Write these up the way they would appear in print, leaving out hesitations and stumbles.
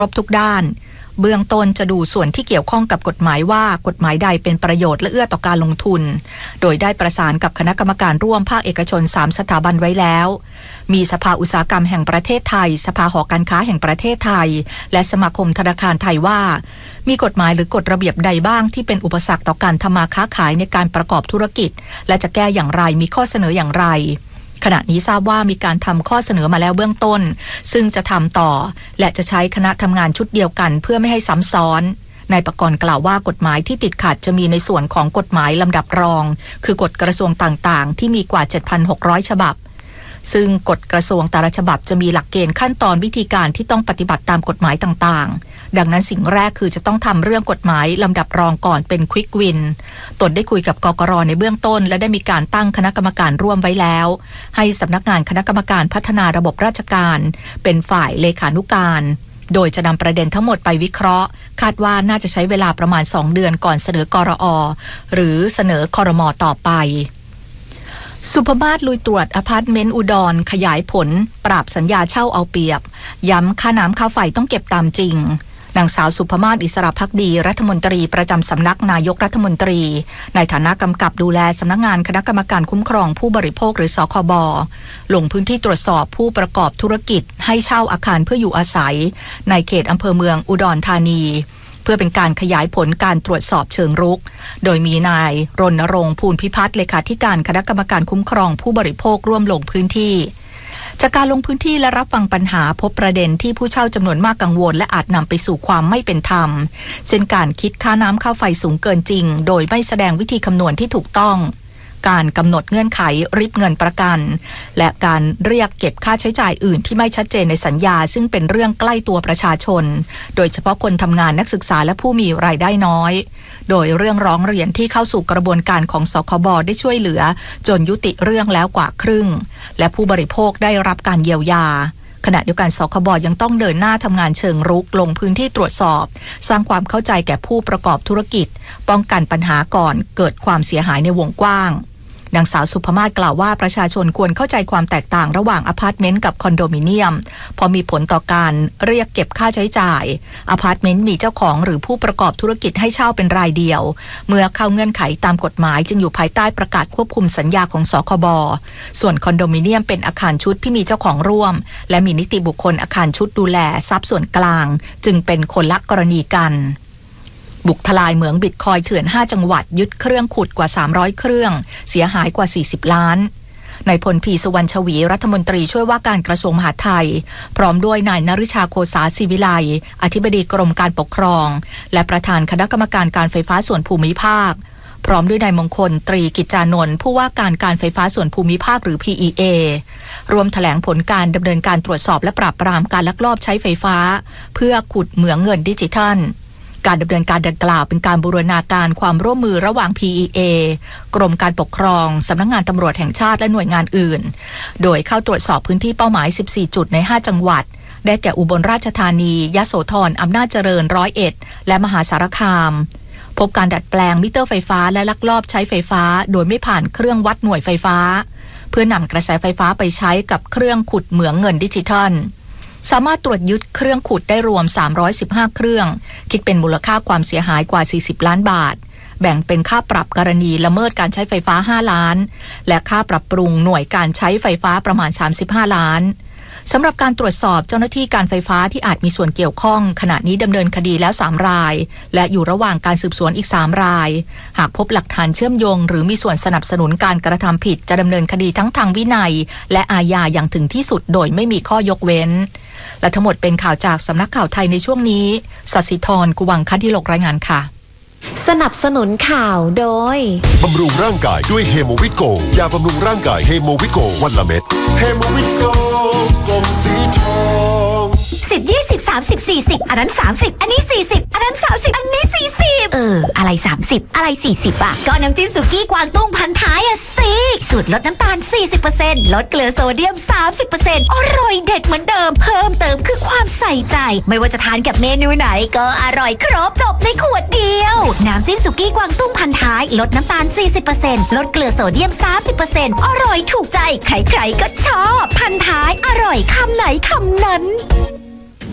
รบทุกด้านเบื้องต้นจะดูส่วนที่เกี่ยวข้องกับกฎหมายว่ากฎหมายใดเป็นประโยชน์และเอื้อต่อการลงทุนโดยได้ประสานกับคณะกรรมการร่วมภาคเอกชน3สถาบันไว้แล้วมีสภาอุตสาหกรรมแห่งประเทศไทยสภาหอการค้าแห่งประเทศไทยและสมาคมธนาคารไทยว่ามีกฎหมายหรือกฎระเบียบใดบ้างที่เป็นอุปสรรคต่อการทำมาค้าขายในการประกอบธุรกิจและจะแก้อย่างไรมีข้อเสนออย่างไรขณะนี้ทราบว่ามีการทำข้อเสนอมาแล้วเบื้องต้นซึ่งจะทำต่อและจะใช้คณะทำงานชุดเดียวกันเพื่อไม่ให้ซ้ำซ้อนนายปกรณ์กล่าวว่ากฎหมายที่ติดขัดจะมีในส่วนของกฎหมายลำดับรองคือกฎกระทรวงต่างๆที่มีกว่า 7,600 ฉบับซึ่งกฎกระทรวงแต่ละฉบับจะมีหลักเกณฑ์ขั้นตอนวิธีการที่ต้องปฏิบัติตามกฎหมายต่างๆดังนั้นสิ่งแรกคือจะต้องทำเรื่องกฎหมายลำดับรองก่อนเป็นควิกวินตนได้คุยกับกกร.ในเบื้องต้นและได้มีการตั้งคณะกรรมการร่วมไว้แล้วให้สำนักงานคณะกรรมการพัฒนาระบบราชการเป็นฝ่ายเลขานุการโดยจะนำประเด็นทั้งหมดไปวิเคราะห์คาดว่าน่าจะใช้เวลาประมาณ2 เดือนก่อนเสนอกรอ.หรือเสนอครม.ต่อไปสุภมาศลุยตรวจอพาร์ตเมนต์อุดรขยายผลปราบสัญญาเช่าเอาเปรียบย้ำค่าน้ำค่าไฟต้องเก็บตามจริงนางสาวสุภมาศอิสระภักดีรัฐมนตรีประจำสำนักนายกรัฐมนตรีในฐานะกำกับดูแลสำนักงานคณะกรรมการคุ้มครองผู้บริโภคหรือสคบ.ลงพื้นที่ตรวจสอบผู้ประกอบธุรกิจให้เช่าอาคารเพื่ออยู่อาศัยในเขตอำเภอเมืองอุดรธานีเพื่อเป็นการขยายผลการตรวจสอบเชิงรุกโดยมีนายรณรงค์ภูลพิพัฒน์เลขาธิการคณะกรรมการคุ้มครองผู้บริโภคร่วมลงพื้นที่จากการลงพื้นที่และรับฟังปัญหาพบประเด็นที่ผู้เช่าจำนวนมากกังวลและอาจนำไปสู่ความไม่เป็นธรรมเช่นการคิดค่าน้ำค่าไฟสูงเกินจริงโดยไม่แสดงวิธีคำนวณที่ถูกต้องการกำหนดเงื่อนไขริบเงินประกันและการเรียกเก็บค่าใช้จ่ายอื่นที่ไม่ชัดเจนในสัญญาซึ่งเป็นเรื่องใกล้ตัวประชาชนโดยเฉพาะคนทำงานนักศึกษาและผู้มีรายได้น้อยโดยเรื่องร้องเรียนที่เข้าสู่กระบวนการของสคบ.ได้ช่วยเหลือจนยุติเรื่องแล้วกว่าครึ่งและผู้บริโภคได้รับการเยียวยาขณะเดียวกันสคบ.ยังต้องเดินหน้าทำงานเชิงรุกลงพื้นที่ตรวจสอบสร้างความเข้าใจแก่ผู้ประกอบธุรกิจป้องกันปัญหาก่อนเกิดความเสียหายในวงกว้างนางสาวสุภมาศกล่าวว่าประชาชนควรเข้าใจความแตกต่างระหว่างอพาร์ตเมนต์กับคอนโดมิเนียมพอมีผลต่อการเรียกเก็บค่าใช้จ่ายอพาร์ตเมนต์มีเจ้าของหรือผู้ประกอบธุรกิจให้เช่าเป็นรายเดียวเมื่อเข้าเงื่อนไขตามกฎหมายจึงอยู่ภายใต้ประกาศควบคุมสัญญาของสคบ.ส่วนคอนโดมิเนียมเป็นอาคารชุดที่มีเจ้าของร่วมและมีนิติบุคคลอาคารชุดดูแลทรัพย์ส่วนกลางจึงเป็นคนละกรณีกันบุกทลายเหมืองบิตคอยน์เถื่อน5จังหวัดยึดเครื่องขุดกว่า300เครื่องเสียหายกว่า40ล้านนายพล พี สุวรรณชวีรัฐมนตรีช่วยว่าการกระทรวงมหาดไทยพร้อมด้วยนายนฤชาโคสาศิวิไลอธิบดีกรมการปกครองและประธานคณะกรรมการการไฟฟ้าส่วนภูมิภาคพร้อมด้วยนายมงคลตรีกิจจานนท์ผู้ว่าการการไฟฟ้าส่วนภูมิภาคหรือ PEA รวมแถลงผลการดำเนินการตรวจสอบและปราบปรามการลักลอบใช้ไฟฟ้าเพื่อขุดเหมืองเงินดิจิทัลการดำเนินการดังกล่าวเป็นการบูรณาการความร่วมมือระหว่าง PEA กรมการปกครองสำนักงานตำรวจแห่งชาติและหน่วยงานอื่นโดยเข้าตรวจสอบพื้นที่เป้าหมาย14จุดใน5จังหวัดได้แก่อุบลราชธานียโสธรอำนาจเจริญ101และมหาสารคามพบการดัดแปลงมิเตอร์ไฟฟ้าและลักลอบใช้ไฟฟ้าโดยไม่ผ่านเครื่องวัดหน่วยไฟฟ้าเพื่อนำกระแสไฟฟ้าไปใช้กับเครื่องขุดเหมืองเงินดิจิทัลสามารถตรวจยึดเครื่องขุดได้รวม315เครื่องคิดเป็นมูลค่าความเสียหายกว่า40ล้านบาทแบ่งเป็นค่าปรับกรณีละเมิดการใช้ไฟฟ้า5ล้านและค่าปรับปรุงหน่วยการใช้ไฟฟ้าประมาณ35ล้านสำหรับการตรวจสอบเจ้าหน้าที่การไฟฟ้าที่อาจมีส่วนเกี่ยวข้องขณะนี้ดำเนินคดีแล้ว3รายและอยู่ระหว่างการสืบสวนอีก3รายหากพบหลักฐานเชื่อมโยงหรือมีส่วนสนับสนุนการกระทำผิดจะดำเนินคดีทั้งทางวินัยและอาญาอย่างถึงที่สุดโดยไม่มีข้อยกเว้นและทั้งหมดเป็นข่าวจากสำนักข่าวไทยในช่วงนี้ศศิธร กุวังคดิโลกรายงานค่ะสนับสนุนข่าวโดยบำรุงร่างกายด้วยเฮโมวิตโกยาบำรุงร่างกายเฮโมวิตโกวันละเม็ดเฮโมวิตโกกลมสีทอง 10 20 30 40อันนั้น30อันนี้40อันนั้น30อันนี้40อะไร30อะไร40อ่ะก็น้ำจิ้มสุกี้กวางตุ้งพันท้ายอ่ะสิสูตรลดน้ำตาล 40% ลดเกลือโซเดียม 30% อร่อยเด็ดเหมือนเดิมเพิ่มเติมคือความใส่ใจไม่ว่าจะทานกับเมนูไหนก็อร่อยครบจบในขวดเดียวน้ำจิ้มสุกี้กวางตุ้งพันท้ายลดน้ำตาล 40% ลดเกลือโซเดียม 30% อร่อยถูกใจใครๆก็ชอบพันท้ายอร่อยคำไหนคำนั้น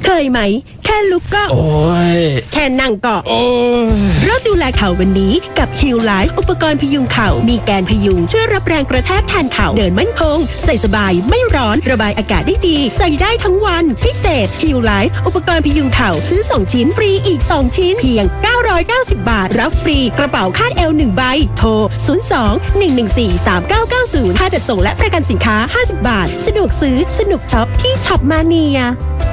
เคยไหมแค่ลุกก็โอ้ยแค่นั่งก็โอ้ยเริ่มดูแลเข่าวันนี้กับ Heal Life อุปกรณ์พยุงเข่ามีแกนพยุงช่วยรับแรงกระแทกแทนเข่าเดินมั่นคงใส่สบายไม่ร้อนระบายอากาศได้ดีใส่ได้ทั้งวันพิเศษ Heal Life อุปกรณ์พยุงเข่าซื้อ2ชิ้นฟรีอีก2ชิ้นเพียง990 บาทรับฟรีกระเป๋าคาดเอว1ใบโทร02-114-3990ค่าจัดส่งและประกันสินค้า50 บาทสะดวกซื้อสนุกช็อปที่ช็อปมาเนีย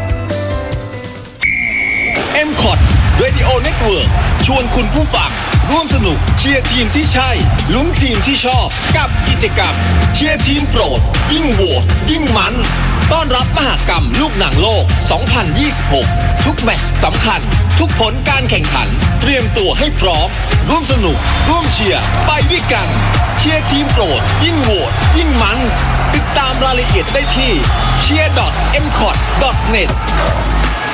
M-Cot Radio Network ชวนคุณผู้ฟังร่วมสนุกเชียร์ทีมที่ใช่ลุ้นทีมที่ชอบกับกิจกรรมเชียร์ทีมโปรดยิ่งโหวตยิ่งมันต้อนรับมหกรรมลูกหนังโลก 2026 ทุกแมตช์สำคัญทุกผลการแข่งขันเตรียมตัวให้พร้อมร่วมสนุกร่วมเชียร์ไปด้วยกันเชียร์ทีมโปรดยิ่งโหวตยิ่งมันติดตามรายละเอียดได้ที่cheer.mcot.net